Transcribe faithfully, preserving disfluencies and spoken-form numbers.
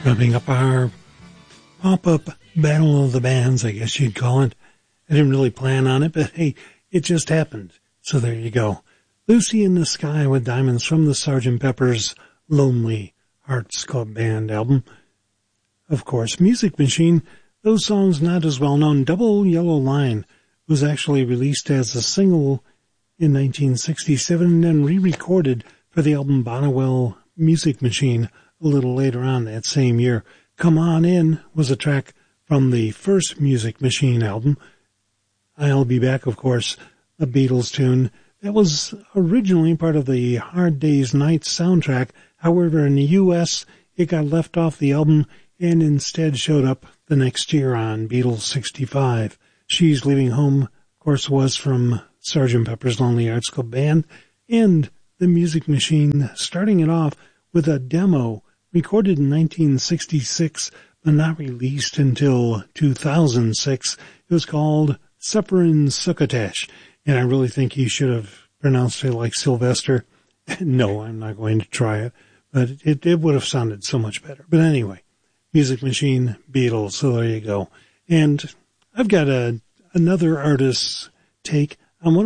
Wrapping up our pop-up battle of the bands, I guess you'd call it. I didn't really plan on it, but hey, it just happened. So there you go. Lucy in the Sky with Diamonds from the Sergeant Pepper's Lonely Hearts Club Band album. Of course, Music Machine, those songs not as well known. Double Yellow Line was actually released as a single in nineteen sixty-seven and then re-recorded for the album Bonnewell Music Machine a little later on that same year. Come On In was a track from the first Music Machine album. I'll Be Back, of course, a Beatles tune that was originally part of the Hard Day's Night soundtrack. However, in the U S, it got left off the album and instead showed up the next year on Beatles sixty-five. She's Leaving Home, of course, was from Sergeant Pepper's Lonely Hearts Club Band, and the Music Machine starting it off with a demo recorded in nineteen sixty-six, but not released until two thousand six. It was called Supperin' Succotash, and I really think he should have pronounced it like Sylvester. No, I'm not going to try it, but it, it would have sounded so much better. But anyway, Music Machine, Beatles, so there you go. And I've got a another artist's take